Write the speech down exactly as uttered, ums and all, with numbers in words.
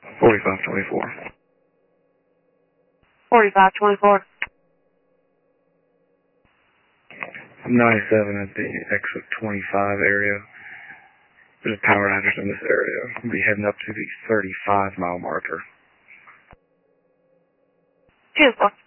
forty-five twenty-four. forty-five twenty-four. ninety-seven at the exit twenty-five area. There's a power outage in this area. We'll be heading up to the thirty-five mile marker. two four.